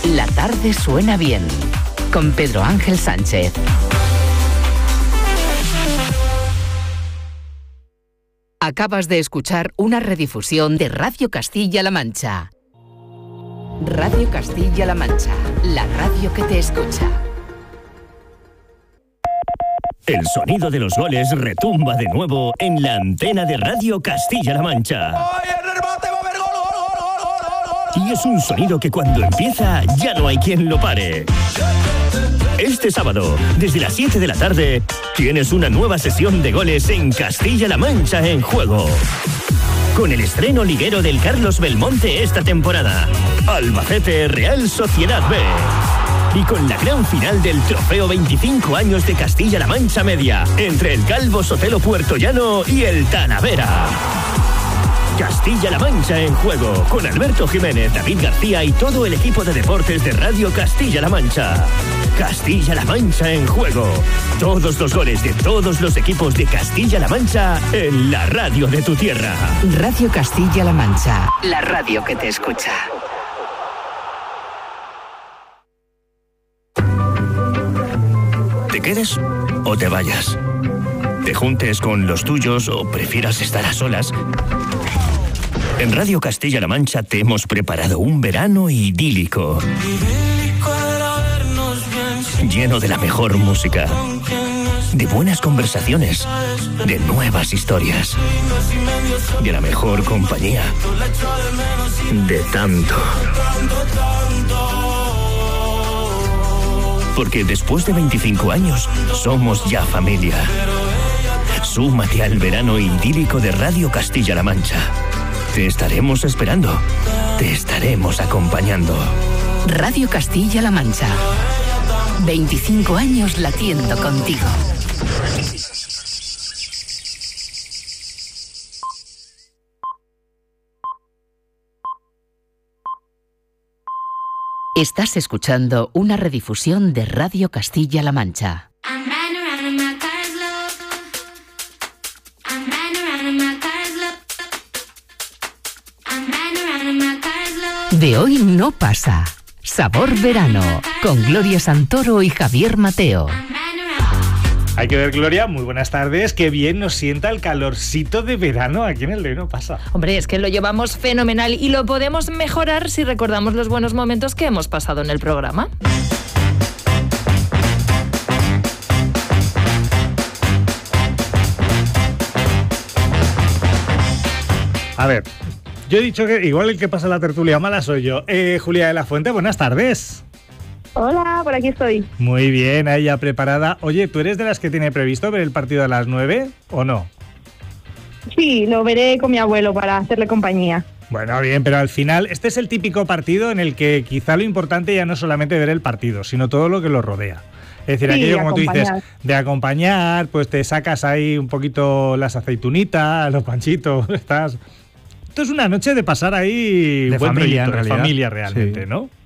La tarde suena bien. Con Pedro Ángel Sánchez. Acabas de escuchar una redifusión de Radio Castilla-La Mancha. Radio Castilla-La Mancha, la radio que te escucha. El sonido de los goles retumba de nuevo en la antena de Radio Castilla-La Mancha. Y es un sonido que cuando empieza ya no hay quien lo pare. Este sábado, desde las 7 de la tarde, tienes una nueva sesión de goles en Castilla-La Mancha en juego. Con el estreno liguero del Carlos Belmonte esta temporada, Albacete Real Sociedad B. Y con la gran final del trofeo 25 años de Castilla-La Mancha Media, entre el Calvo Sotelo Puertollano y el Talavera. Castilla-La Mancha en juego, con Alberto Jiménez, David García y todo el equipo de deportes de Radio Castilla-La Mancha. Castilla-La Mancha en juego. Todos los goles de todos los equipos de Castilla-La Mancha en la radio de tu tierra. Radio Castilla-La Mancha, la radio que te escucha. ¿Te quedes o te vayas? ¿Te juntes con los tuyos o prefieras estar a solas? En Radio Castilla-La Mancha te hemos preparado un verano idílico, lleno de la mejor música, de buenas conversaciones, de nuevas historias, de la mejor compañía, de tanto. Porque después de 25 años somos ya familia. Súmate al verano idílico de Radio Castilla-La Mancha. Te estaremos esperando. Te estaremos acompañando. Radio Castilla-La Mancha. 25 años latiendo contigo. Estás escuchando una redifusión de Radio Castilla-La Mancha. De hoy no pasa. Sabor verano, con Gloria Santoro y Javier Mateo. Hay que ver, Gloria, muy buenas tardes. Qué bien nos sienta el calorcito de verano aquí en el De Hoy No Pasa. Hombre, es que lo llevamos fenomenal y lo podemos mejorar si recordamos los buenos momentos que hemos pasado en el programa. A ver, yo he dicho que igual el que pasa la tertulia mala soy yo. Julia de la Fuente, buenas tardes. Hola, por aquí estoy. Muy bien, ahí ya preparada. Oye, ¿tú eres de las que tiene previsto ver el partido a las 9 o no? Sí, lo veré con mi abuelo para hacerle compañía. Bueno, bien, pero al final este es el típico partido en el que quizá lo importante ya no es solamente ver el partido, sino todo lo que lo rodea. Es decir, sí, aquello como tú dices, de acompañar, pues te sacas ahí un poquito las aceitunitas, los panchitos, estás... Esto es una noche de pasar ahí de buen familia, proyecto, de familia realmente, sí. ¿No?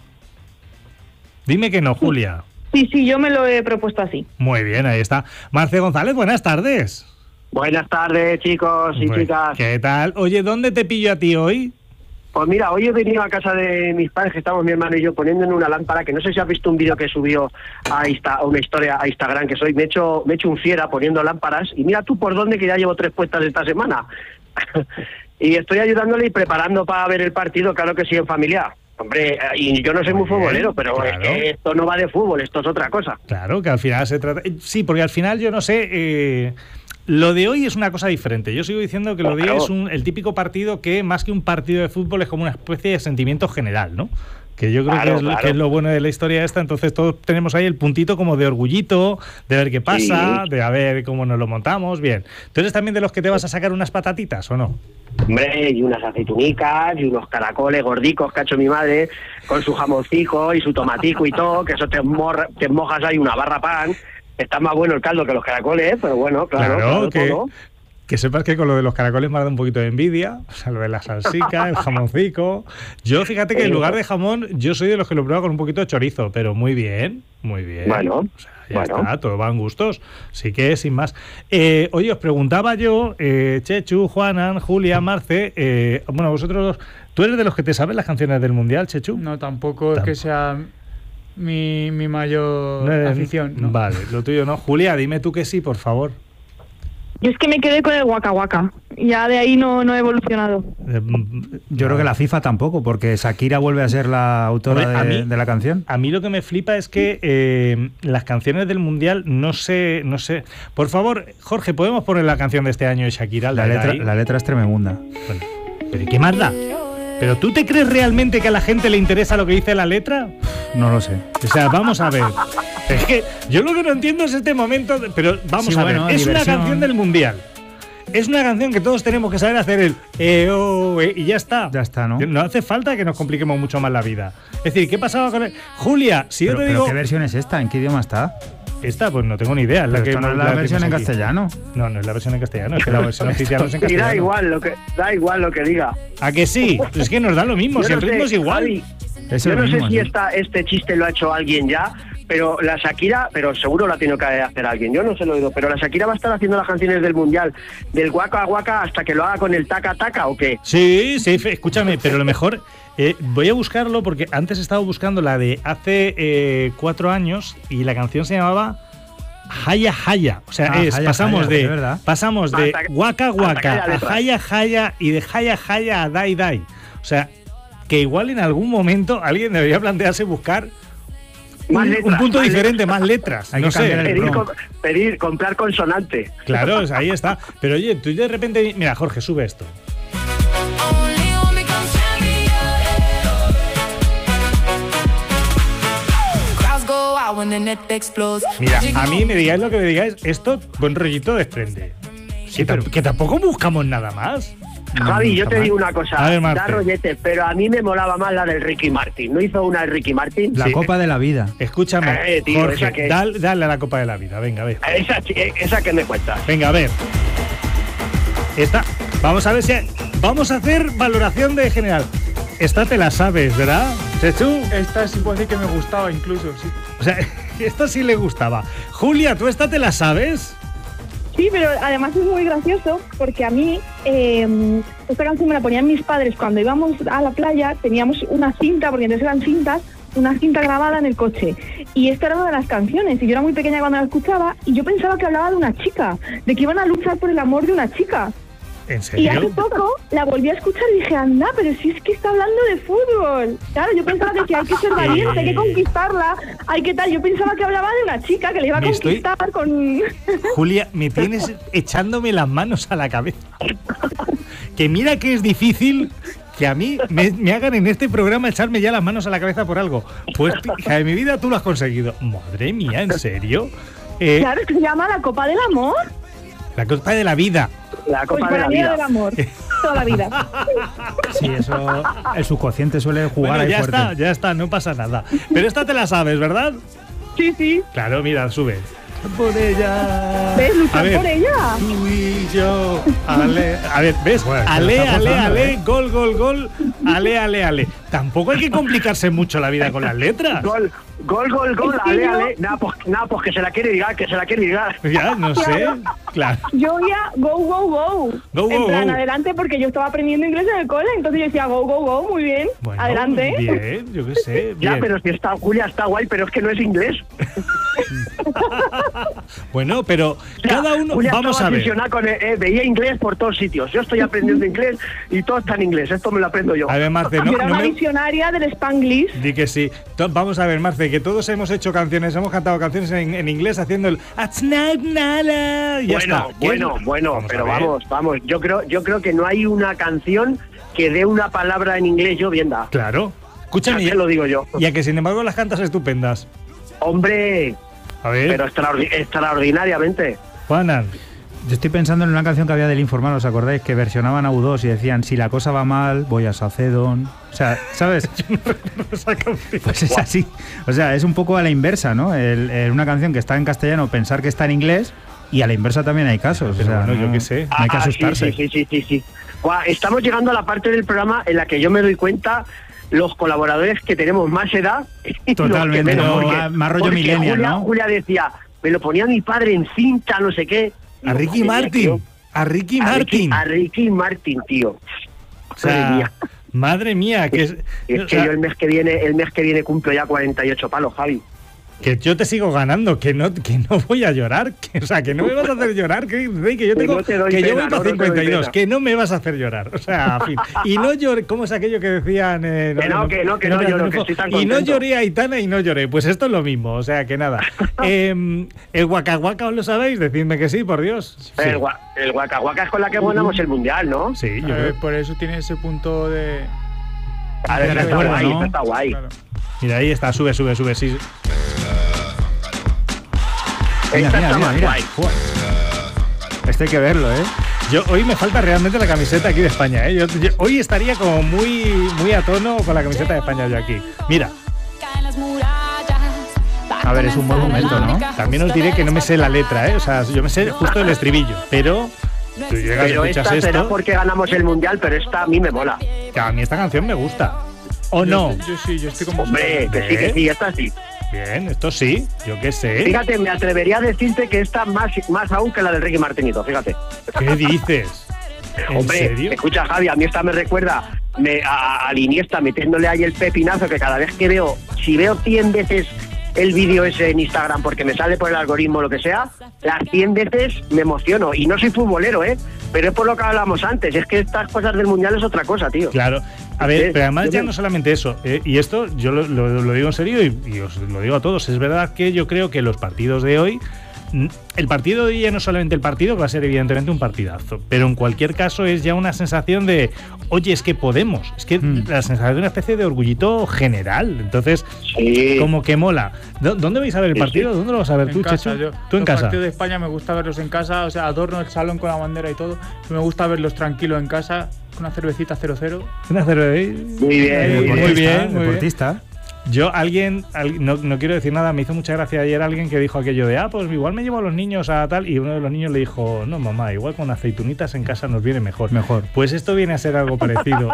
Dime que no, Julia. Sí, yo me lo he propuesto así. Muy bien, ahí está. Marce González, buenas tardes. Buenas tardes, chicos y chicas. ¿Qué tal? Oye, ¿dónde te pillo a ti hoy? Pues mira, hoy he venido a casa de mis padres, que estamos mi hermano y yo poniendo en una lámpara, que no sé si has visto un vídeo que subió a una historia a Instagram, que soy, me he hecho un fiera poniendo lámparas, y mira tú por dónde, que ya llevo 3 puestas esta semana. Y estoy ayudándole y preparando para ver el partido, claro que sí, en familia. Hombre, y yo no soy muy futbolero, pero claro. Esto no va de fútbol, esto es otra cosa. Claro, que al final se trata... Sí, porque al final yo no sé... Lo de hoy es una cosa diferente. Yo sigo diciendo que lo de hoy es el típico partido que, más que un partido de fútbol, es como una especie de sentimiento general, ¿no? Que yo creo que es lo bueno de la historia esta. Entonces todos tenemos ahí el puntito como de orgullito, de ver qué pasa, sí. De a ver cómo nos lo montamos. Bien. ¿Tú eres también de los que te vas a sacar unas patatitas o no? Hombre, y unas aceitunicas y unos caracoles gordicos que ha hecho mi madre con su jamoncico y su tomatico y todo, que eso te mojas ahí una barra pan. Está más bueno el caldo que los caracoles, pero bueno, claro que... todo. Que sepas que con lo de los caracoles me ha dado un poquito de envidia, o sea, lo de la salsica, el jamoncico. Yo, fíjate que en lugar de jamón, yo soy de los que lo prueba con un poquito de chorizo, pero muy bien, muy bien. Bueno, o sea, ya está, todo van gustos, sí que sin más. Oye, os preguntaba yo, Chechu, Juanan, Julia, Marce, bueno, vosotros dos, ¿tú eres de los que te sabes las canciones del Mundial, Chechu? No, tampoco es que sea mi mayor afición, ¿no? Vale, lo tuyo no. Julia, dime tú que sí, por favor. Yo es que me quedé con el Waka Waka. Ya de ahí no he evolucionado. Yo creo que la FIFA tampoco, porque Shakira vuelve a ser la autora de la canción. A mí lo que me flipa es que las canciones del Mundial no sé. Por favor, Jorge, ¿podemos poner la canción de este año de Shakira? La letra es tremenda. Bueno, ¿pero qué más da? ¿Pero tú te crees realmente que a la gente le interesa lo que dice la letra? No lo sé. O sea, vamos a ver. Es que yo lo que no entiendo es este momento, pero vamos a ver. Es una canción del Mundial. Es una canción que todos tenemos que saber hacer el y ya está. Ya está, ¿no? No hace falta que nos compliquemos mucho más la vida. Es decir, ¿qué pasaba con Julia, si yo te digo... ¿Pero qué versión es esta? ¿En qué idioma está? Esta, pues no tengo ni idea. Pero esto no es la versión en castellano. No, no es la versión en castellano. Es que la versión oficial no es en castellano. Y da igual lo que diga. ¿A que sí? Es que nos da lo mismo, si el ritmo es igual. Javi, yo no sé si este chiste lo ha hecho alguien ya, pero la Shakira, pero seguro la ha tenido que hacer alguien. Yo no se lo he oído, pero la Shakira va a estar haciendo las canciones del Mundial, del Waka Waka, hasta que lo haga con el Taka Taka, ¿o qué? Sí, escúchame, pero lo mejor... voy a buscarlo porque antes he estado buscando la de hace 4 años y la canción se llamaba Haya Haya. O sea, pasamos de Waka Waka a Haya Haya y de Haya Haya a Dai Dai. O sea, que igual en algún momento alguien debería plantearse buscar un punto diferente, más letras. Hay no sé. Comprar consonante. Claro, ahí está. Pero oye, tú de repente... Mira, Jorge, sube esto. Mira, a mí me digáis lo que me digáis, esto buen rollito desprende. Sí, que tampoco buscamos nada más. Javi, yo te digo una cosa, da rollete, pero a mí me molaba más la del Ricky Martin. ¿No hizo una de Ricky Martin? La Copa de la Vida. Escúchame, tío, Jorge, dale a la Copa de la Vida, venga, a ver. Esa que me cuentas. Venga, a ver. Vamos a ver si... Vamos a hacer valoración de general. Esta te la sabes, ¿verdad, Chechu? Esta sí puedo decir que me gustaba incluso, sí. O sea, esta sí le gustaba. Julia, ¿tú esta te la sabes? Sí, pero además es muy gracioso porque a mí esta canción me la ponían mis padres cuando íbamos a la playa. Teníamos una cinta, porque entonces eran cintas, una cinta grabada en el coche. Y esta era una de las canciones. Y yo era muy pequeña cuando la escuchaba y yo pensaba que hablaba de una chica, de que iban a luchar por el amor de una chica. ¿En serio? Y hace poco la volví a escuchar y dije, anda, pero si es que está hablando de fútbol. Claro, yo pensaba que hay que ser valiente, hay que conquistarla, hay que tal. Yo pensaba que hablaba de una chica que le iba a conquistar con... Julia, me tienes echándome las manos a la cabeza. Que mira que es difícil que a mí me hagan en este programa echarme ya las manos a la cabeza por algo. Pues, hija de mi vida, tú lo has conseguido. Madre mía, ¿en serio? Claro, que se llama la Copa del Amor. La Copa de la Vida. La Copa pues de la Vida. Del amor. Toda la vida. Sí, eso, el subconsciente suele jugar ahí fuerte. Ya está, no pasa nada. Pero esta te la sabes, ¿verdad? Sí, sí. Claro, mira, sube. Por ella. ¿Ves? Luchar por ella. Tú y yo. Ale. A ver, ¿ves? Bueno, ale, gol. Ale. Tampoco hay que complicarse mucho la vida con las letras. Gol, ale. Nada, pues que se la quiere ligar, Ya, no sé. Claro. Yo ya go. En plan, adelante, porque yo estaba aprendiendo inglés en el cole, entonces yo decía go, muy bien. Bueno, adelante. Bien, yo qué sé. Bien. Ya, pero si está Julia, está guay, pero es que no es inglés. Bueno, pero cada uno... Julia vamos a ver. Con, veía inglés por todos sitios. Yo estoy aprendiendo inglés y todo está en inglés. Esto me lo aprendo yo. A ver, Marce, yo era una diccionaria del Spanglish. Di que sí. Vamos a ver, Marce, que todos hemos hecho canciones, hemos cantado canciones en inglés haciendo el... Bueno, pero vamos. Yo creo que no hay una canción que dé una palabra en inglés llovienda. Claro. Escúchame. Ya te lo digo yo. Y a que sin embargo las cantas estupendas. Hombre... A ver. Pero extraordinariamente. Juanan. Yo estoy pensando en una canción que había del Informal, ¿os acordáis? Que versionaban a U2 y decían, si la cosa va mal, voy a Sacedón. O sea, ¿sabes? Pues es así. O sea, es un poco a la inversa, ¿no? Una canción que está en castellano, pensar que está en inglés, Y a la inversa también hay casos. Pero o sea, bueno, yo qué sé. No hay que asustarse. Sí. Buah, estamos llegando a la parte del programa en la que yo me doy cuenta los colaboradores que tenemos más edad. Totalmente, más rollo millennial, ¿no? Julia decía, me lo ponía mi padre en cinta, no sé qué. A Ricky Martin. A Ricky Martin, tío. O sea, madre mía, que es que yo el mes que viene cumplo ya 48 palos, Javi. Que yo te sigo ganando, que no voy a llorar, o sea, que no me vas a hacer llorar, que yo tengo, yo voy para 52, que no me vas a hacer llorar, o sea, en fin. Y no lloré, ¿cómo es aquello que decían? Que no lloro, que estoy tan contento. Y no lloré a Aitana y no lloré, pues esto es lo mismo, o sea, que nada. ¿El Waka Waka os lo sabéis? Decidme que sí, por Dios. Sí. El Waka Waka es con la que ganamos el Mundial, ¿no? Sí, yo creo. Por eso tiene ese punto de... Está guay. Claro. Mira, ahí está, sube, sí. Mira. Este hay que verlo, ¿eh? Yo hoy me falta realmente la camiseta aquí de España, ¿eh? Yo hoy estaría como muy a tono con la camiseta de España yo aquí. Mira. A ver, es un buen momento, ¿no? También os diré que no me sé la letra, ¿eh? O sea, yo me sé justo el estribillo, pero... Tú llegas pero y escuchas esta esto... será porque ganamos el Mundial, pero esta a mí me mola. Que a mí esta canción me gusta. ¿O no? Yo estoy como... Hombre, que sí, esta sí. Bien, esto sí, yo qué sé. Fíjate, me atrevería a decirte que esta más aún que la del Ricky Martinito, fíjate. ¿Qué dices? Hombre, serio? Escucha, Javi, a mí esta me recuerda a Iniesta metiéndole ahí el pepinazo, que cada vez que si veo 100 veces el vídeo ese en Instagram porque me sale por el algoritmo o lo que sea, las 100 veces me emociono. Y no soy futbolero, pero es por lo que hablamos antes, es que estas cosas del Mundial es otra cosa, tío. Claro, a ver, pero además ya no solamente eso, y esto yo lo digo en serio y os lo digo a todos, es verdad que yo creo que los partidos de hoy, el partido de hoy ya no solamente el partido, que va a ser evidentemente un partidazo, pero en cualquier caso es ya una sensación de, oye, es que podemos, es que la sensación de una especie de orgullito general, entonces, como que mola. ¿Dónde vais a ver el partido? ¿Dónde lo vas a ver tú, Chechu? ¿Tú en casa? Los partidos de España me gusta verlos en casa, o sea, adorno el salón con la bandera y todo, me gusta verlos tranquilos en casa, con una cervecita 0-0. Una cervecita. Muy bien. Deportista. Yo, no quiero decir nada, me hizo mucha gracia ayer alguien que dijo aquello de, pues igual me llevo a los niños a tal, y uno de los niños le dijo, no mamá, igual con aceitunitas en casa nos viene mejor. Pues esto viene a ser algo parecido.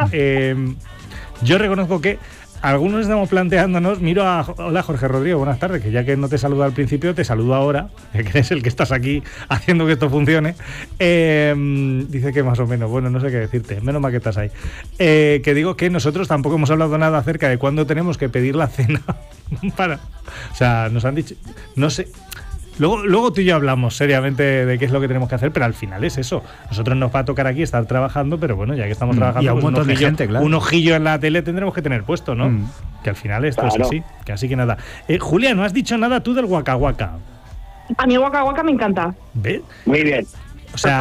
Yo reconozco que algunos estamos planteándonos, hola Jorge Rodrigo, buenas tardes, que ya que no te saludo al principio, te saludo ahora, que eres el que estás aquí haciendo que esto funcione. Dice que más o menos, bueno, no sé qué decirte, menos mal que estás ahí. Que digo que nosotros tampoco hemos hablado nada acerca de cuándo tenemos que pedir la cena o sea, nos han dicho, no sé... Luego tú y yo hablamos seriamente de qué es lo que tenemos que hacer, pero al final es eso. Nosotros nos va a tocar aquí estar trabajando, pero bueno, ya que estamos trabajando, y a un montón de gente, claro. Un ojillo en la tele tendremos que tener puesto, ¿no? Que al final esto es así. Que así que nada. Julia, no has dicho nada tú del Waka Waka. A mí el Waka Waka me encanta. ¿Ves? Muy bien. O sea,